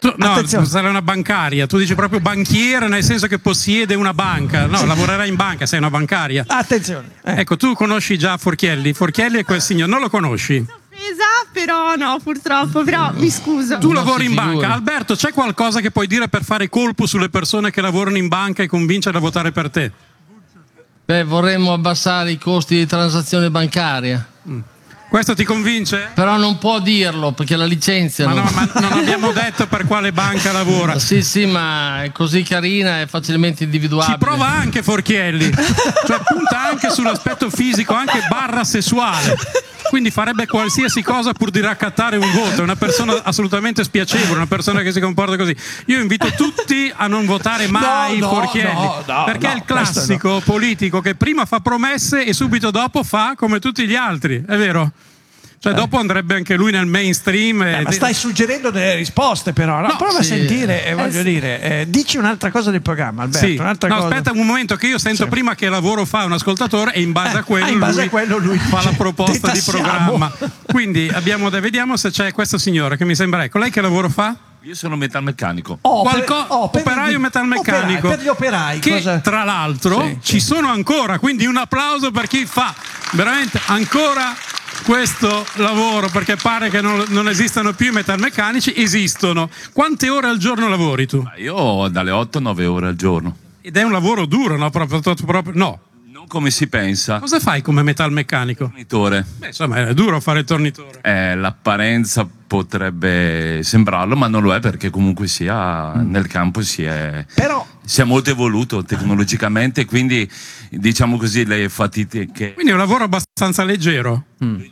No, sarà una bancaria. Tu dici proprio banchiere, nel senso che possiede una banca. No, lavorerai in banca, sei una bancaria. Attenzione. Ecco, tu conosci già Forchielli. Forchielli è quel signore, non lo conosci? Però no, purtroppo, però mi scuso. Tu lavori in banca. Alberto, c'è qualcosa che puoi dire per fare colpo sulle persone che lavorano in banca e convincerle a votare per te? Beh, vorremmo abbassare i costi di transazione bancaria. Questo ti convince? Però non può dirlo perché la licenziano. Ma non abbiamo detto per quale banca lavora. Sì, ma è così carina e facilmente individuabile. Ci prova anche Forchielli. Cioè punta anche sull'aspetto fisico, anche barra sessuale. Quindi farebbe qualsiasi cosa pur di raccattare un voto. È una persona assolutamente spiacevole, una persona che si comporta così. Io invito tutti a non votare mai Forchielli, perché è il classico politico che prima fa promesse e subito dopo fa come tutti gli altri, è vero? Cioè dopo andrebbe anche lui nel mainstream. Ma stai suggerendo delle risposte però, no? Prova a sentire, voglio dire, dici un'altra cosa del programma, Alberto. Sì. Un'altra cosa. Aspetta un momento che io sento prima che lavoro fa un ascoltatore e in base a quello lui fa la proposta di programma. Quindi vediamo se c'è questo signore che mi sembra, ecco, lei che lavoro fa? Io sono metalmeccanico. Operaio metalmeccanico. Per gli operai. Che tra l'altro ci sono ancora, quindi un applauso per chi fa veramente ancora questo lavoro, perché pare che non esistano più i metalmeccanici. Esistono. Quante ore al giorno lavori tu? Io dalle 8-9 ore al giorno. Ed è un lavoro duro, no? Proprio no. Non come si pensa. Cosa fai come metalmeccanico? Tornitore. Beh, insomma, è duro fare il tornitore. L'apparenza potrebbe sembrarlo, ma non lo è, perché comunque sia nel campo si è molto evoluto tecnologicamente, quindi diciamo così le fatiche. Quindi è un lavoro abbastanza leggero.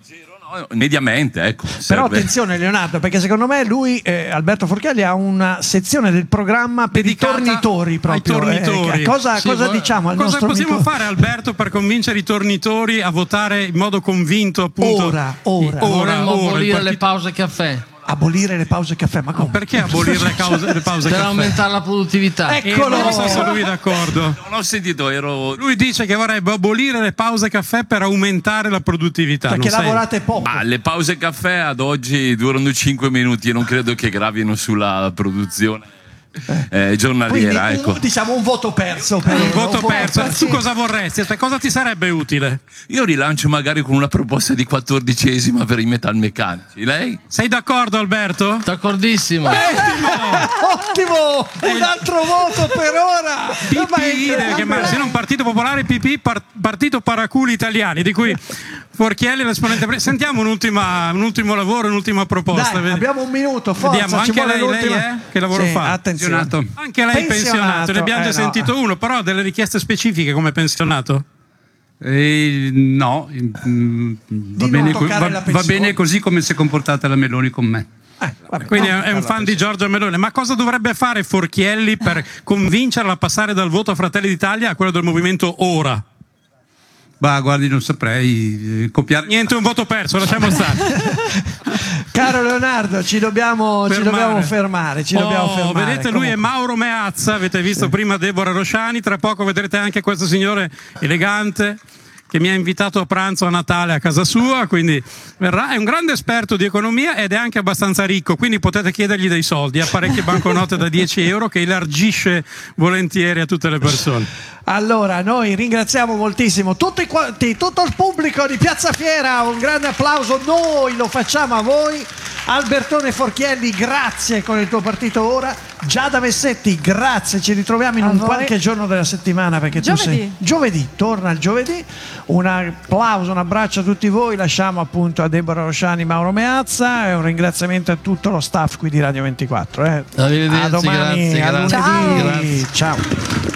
Mediamente, ecco. Però attenzione Leonardo, perché secondo me lui, Alberto Forchielli, ha una sezione del programma per i tornitori proprio. Cosa diciamo al nostro possiamo amico? fare, Alberto, per convincere i tornitori a votare in modo convinto, appunto? Vorremmo abolire le pause caffè. Abolire le pause caffè, ma come? Perché abolire le pause caffè? Per aumentare la produttività. Eccolo! Non so se lui è d'accordo. Non ho sentito, Lui dice che vorrebbe abolire le pause caffè per aumentare la produttività. Perché lavorate poco. Ma le pause caffè ad oggi durano 5 minuti e non credo che gravino sulla produzione giornaliera. Quindi, diciamo un voto perso. Un voto perso. Tu cosa vorresti? Cosa ti sarebbe utile? Io rilancio magari con una proposta di 14esima per i metalmeccanici. Lei? Sei d'accordo, Alberto? D'accordissimo. Ottimo! Un altro voto per ora. Se non Partito Popolare, PP, Partito Paraculi Italiani, di cui Forchielli è l'esponente. Sentiamo un ultimo lavoro, un'ultima proposta. Dai, abbiamo un minuto, forza. Vediamo, anche lei che lavoro fa? Attenzione. Anche lei pensionato, ne abbiamo già sentito uno, però ha delle richieste specifiche come pensionato? No, va bene così come si è comportata la Meloni con me. Quindi è un fan di Giorgia Meloni. Ma cosa dovrebbe fare Forchielli per convincerla a passare dal voto a Fratelli d'Italia a quello del movimento Ora? Bah, guardi, non saprei copiare. Niente, un voto perso, lasciamo stare. Caro Leonardo, ci dobbiamo fermare. Vedete, lui è Mauro Meazza, avete visto prima Deborah Rosciani, tra poco vedrete anche questo signore elegante che mi ha invitato a pranzo a Natale a casa sua, quindi verrà. È un grande esperto di economia ed è anche abbastanza ricco, quindi potete chiedergli dei soldi, ha parecchie banconote da 10 euro che elargisce volentieri a tutte le persone. Allora, noi ringraziamo moltissimo tutto il pubblico di Piazza Fiera, un grande applauso, noi lo facciamo a voi. Albertone Forchielli, grazie con il tuo partito Ora. Giada Vessetti, grazie, ci ritroviamo in un qualche giorno della settimana, perché giovedì, torna il giovedì. Un applauso, un abbraccio a tutti voi, lasciamo appunto a Deborah Rosciani, Mauro Meazza e un ringraziamento a tutto lo staff qui di Radio 24. Arrivederci, a domani, grazie. a lunedì. Ciao.